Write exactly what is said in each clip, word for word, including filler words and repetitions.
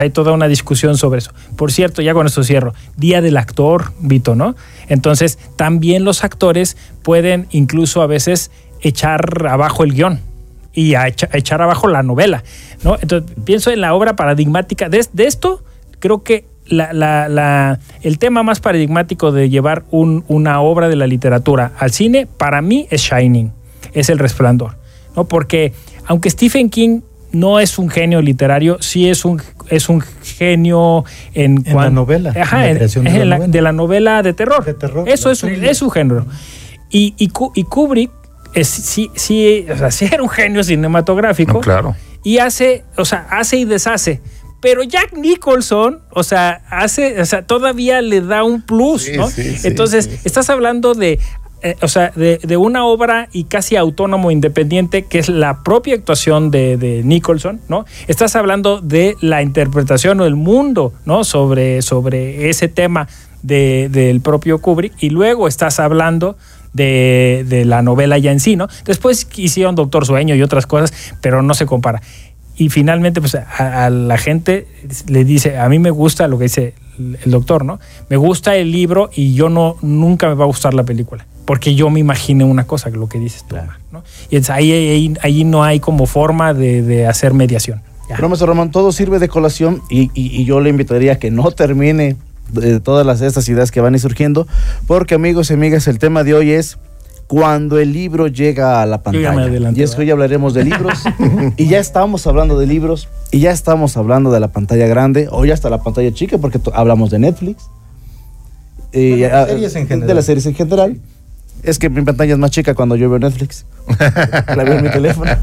Hay toda una discusión sobre eso. Por cierto, ya con esto cierro, Día del Actor, Vito, ¿no? Entonces, también los actores pueden incluso a veces echar abajo el guión y a echar, a echar abajo la novela, ¿no? Entonces, pienso en la obra paradigmática de, de esto, creo que la, la, la, el tema más paradigmático de llevar un, una obra de la literatura al cine, para mí es Shining, es El Resplandor, ¿no? Porque aunque Stephen King no es un genio literario, sí es un, es un genio en, en cuan, la novela. Ajá, en la en, de, la, la de la novela de terror. De terror Eso es un, es un género. Y, y, y Kubrick es, sí, sí, o sea, sí era un genio cinematográfico. No, claro. Y hace, o sea, hace y deshace. Pero Jack Nicholson, o sea, hace, o sea, todavía le da un plus, sí, ¿no? Sí, Entonces, sí, sí. estás hablando de Eh, o sea, de, de una obra y casi autónomo, independiente, que es la propia actuación de, de Nicholson, ¿no? Estás hablando de la interpretación o el mundo, ¿no? Sobre, sobre ese tema de, del propio Kubrick, y luego estás hablando de, de la novela ya en sí, ¿no? Después hicieron Doctor Sueño y otras cosas, pero no se compara. Y finalmente, pues, a, a la gente le dice, a mí me gusta lo que dice el, el doctor, ¿no? Me gusta el libro y yo no, nunca me va a gustar la película, porque yo me imaginé una cosa, lo que dices tú, claro, ¿no? Y es, ahí, ahí, ahí no hay como forma de, de hacer mediación. Ya. Pero, maestro Ramón, todo sirve de colación y, y, y yo le invitaría a que no termine de todas las, estas ideas que van a ir surgiendo, porque, amigos y amigas, el tema de hoy es cuando el libro llega a la pantalla. Y es que hoy hablaremos de libros y ya estamos hablando de libros y ya estamos hablando de la pantalla grande, hoy hasta la pantalla chica, porque hablamos de Netflix, eh, bueno, de, series en general. de las series en general. Es que mi pantalla es más chica cuando yo veo Netflix. La veo en mi teléfono.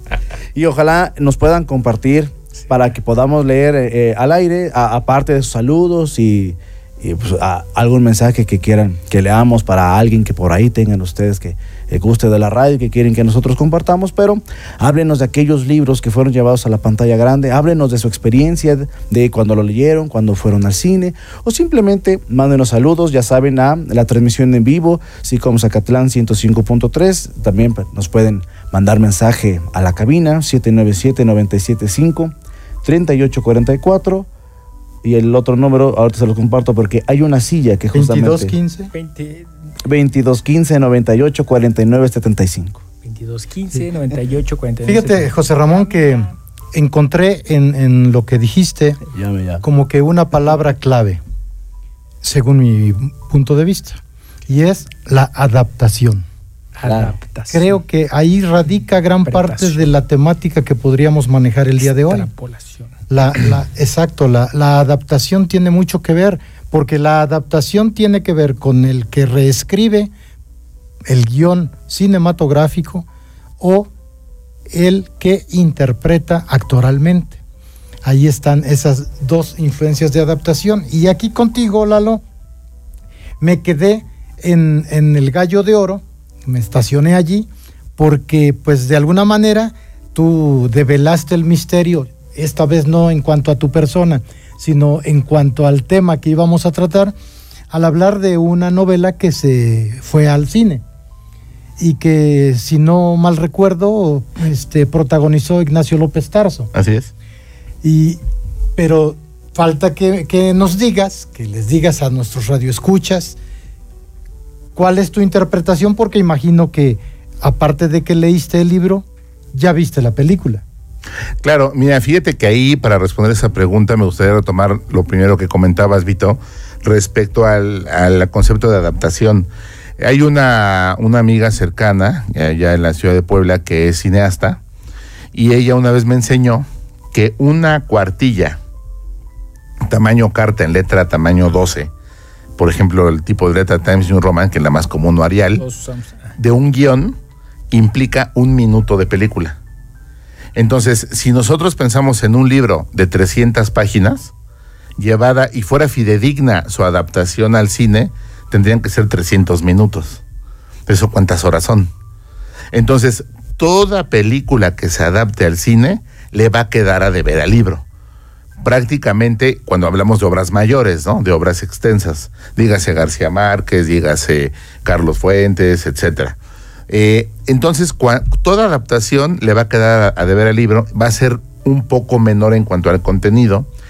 Y ojalá nos puedan compartir, sí, para que podamos leer eh, al aire, aparte de sus saludos y, y pues, a, algún mensaje que quieran que leamos para alguien que por ahí tengan ustedes que eh, guste de la radio, que quieren que nosotros compartamos. Pero háblenos de aquellos libros que fueron llevados a la pantalla grande, háblenos de su experiencia, de, de cuando lo leyeron, cuando fueron al cine, o simplemente mándenos saludos, ya saben, a la transmisión en vivo, SICOM Zacatlán ciento cinco punto tres. También nos pueden mandar mensaje a la cabina siete nueve siete, nueve siete cinco, tres ocho cuatro cuatro. Y el otro número, ahorita se lo comparto porque hay una silla que justamente... veintidós quince. veintidós quince, noventa y ocho, cuarenta y nueve, setenta y cinco. veintidós quince, noventa y ocho, cuarenta y nueve. Fíjate, José Ramón, que encontré en, en lo que dijiste Llame ya. como que una palabra clave, según mi punto de vista, y es la adaptación. Adaptación. Creo que ahí radica gran parte de la temática que podríamos manejar el día de hoy. La, la, exacto, la, la adaptación tiene mucho que ver, porque la adaptación tiene que ver con el que reescribe el guión cinematográfico o el que interpreta actoralmente. Ahí están esas dos influencias de adaptación. Y aquí contigo, Lalo, me quedé en, en el Gallo de Oro, me estacioné allí, porque pues de alguna manera tú develaste el misterio, esta vez no en cuanto a tu persona, sino en cuanto al tema que íbamos a tratar, al hablar de una novela que se fue al cine y que, si no mal recuerdo, este, protagonizó Ignacio López Tarso. Así es. Y, pero falta que, que nos digas, que les digas a nuestros radioescuchas, ¿cuál es tu interpretación? Porque imagino que, aparte de que leíste el libro, ya viste la película. Claro, mira, fíjate que ahí, para responder esa pregunta, me gustaría retomar lo primero que comentabas, Vito, respecto al, al concepto de adaptación. Hay una, una amiga cercana, allá en la ciudad de Puebla, que es cineasta, y ella una vez me enseñó que una cuartilla, tamaño carta en letra tamaño doce, por ejemplo, el tipo de letra Times New Roman, que es la más común, o Arial, de un guión, implica un minuto de película. Entonces, si nosotros pensamos en un libro de trescientas páginas, llevada y fuera fidedigna su adaptación al cine, tendrían que ser trescientos minutos. ¿Eso cuántas horas son? Entonces, toda película que se adapte al cine le va a quedar a deber al libro. Prácticamente, cuando hablamos de obras mayores, ¿no? De obras extensas, dígase García Márquez, dígase Carlos Fuentes, etcétera. Eh, entonces, cua- toda adaptación le va a quedar a, a deber al libro, va a ser un poco menor en cuanto al contenido,